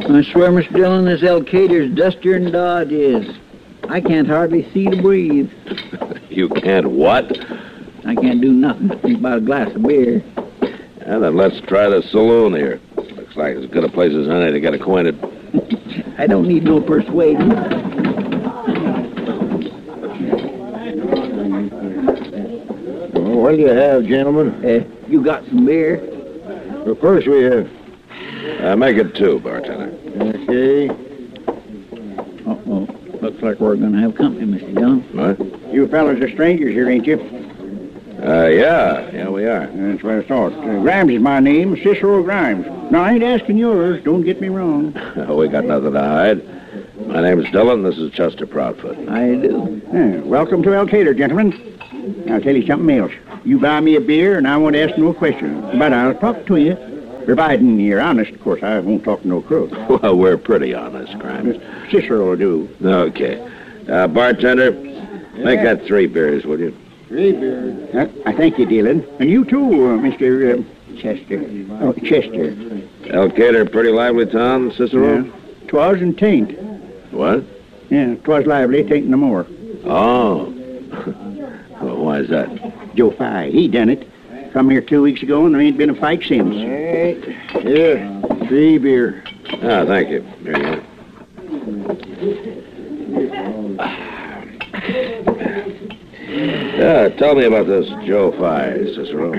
I swear, Mr. Dillon, this Elkader's dustier than Dodge is. I can't hardly see to breathe. You can't what? I can't do nothing but think about a glass of beer. And then let's try the saloon here. Looks like as good a place as any to get acquainted. I don't need no persuading. Well, what do you have, gentlemen? You got some beer? Of course we have. Make it 2, bartender. Okay. Uh-oh. Looks like we're going to have company, Mr. Dillon. What? You fellas are strangers here, ain't you? Yeah, we are. That's what I thought. Grimes is my name, Cicero Grimes. Now, I ain't asking yours. Don't get me wrong. We got nothing to hide. My name's Dillon. This is Chester Proudfoot. I do. Welcome to Elkader, gentlemen. I'll tell you something else. You buy me a beer, and I won't ask no questions. But I'll talk to you. Providing you're honest, of course. I won't talk to no crook. Well, we're pretty honest, Grimes. Cicero will do. Okay. Bartender, make that 3 beers, will you? 3 beers. I thank you, Dillon. And you too, Mr. Chester. Oh, Chester. Elkader, pretty lively town, Cicero? Yeah. 'Twas and tain't. What? Yeah, 'twas lively, tain't no more. Oh. Well, why is that? Joe Fye, he done it. Come here 2 weeks ago, and there ain't been a fight since. Here, 3 beer. Ah, thank you. Here you go. Yeah, tell me about this Joe Fye, Cicero.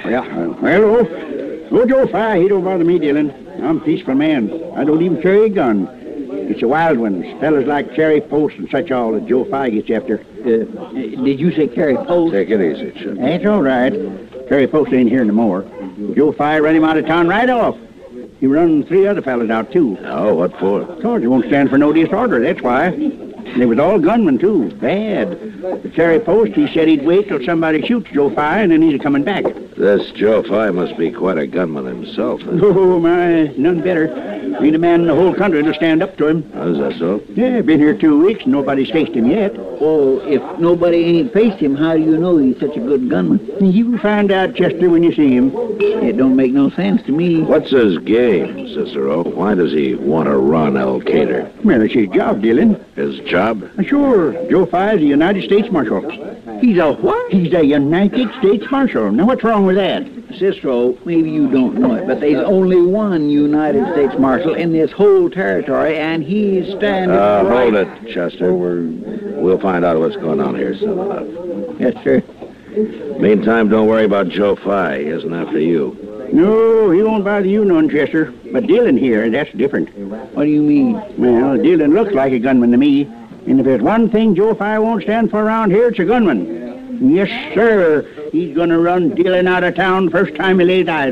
Well, Joe Fye, he don't bother me, Dillon. I'm a peaceful man. I don't even carry a gun. It's the wild ones, fellas like Cherry Post and such all that Joe Fye gets after. Did you say Carrie Post? Take it easy, Chip. That's all right. Cherry Post ain't here no more. Joe Fye run him out of town right off. He run 3 other fellas out, too. Oh, what for? Because he won't stand for no disorder, that's why. They was all gunmen, too. Bad. The Cherry Post, he said he'd wait till somebody shoots Joe Fye, and then he's coming back. This Joe Fye must be quite a gunman himself. Then. Oh, my, none better. Ain't a man in the whole country to stand up to him. Oh, is that so? Yeah, been here 2 weeks, and nobody's faced him yet. Well, if nobody ain't faced him, how do you know he's such a good gunman? You'll find out, Chester, when you see him. It don't make no sense to me. What's his game, Cicero? Why does he want to run Elkader? Well, it's his job, Dillon. His job? Sure. Joe Fye's a United States Marshal. He's a what? He's a United States Marshal. Now, what's wrong with that? Cicero, maybe you don't know it, but there's only one United States Marshal in this whole territory, and he's standing Hold it, Chester. We'll find out what's going on here soon enough. Yes, sir. Meantime, don't worry about Joe Fye. He isn't after you. No, he won't bother you none, Chester. But Dillon here, that's different. What do you mean? Well, Dillon looks like a gunman to me. And if there's one thing Joe Fye won't stand for around here, it's a gunman. Yes, sir. He's going to run Dillon out of town first time he lays eyes